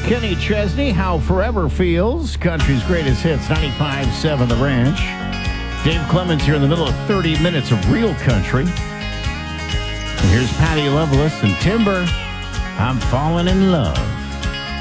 Kenny Chesney, How Forever Feels, country's greatest hits, 95.7 The Ranch. Dave Clemens here in the middle of 30 minutes of real country. And here's Patty Loveless and Timber, I'm Falling in Love.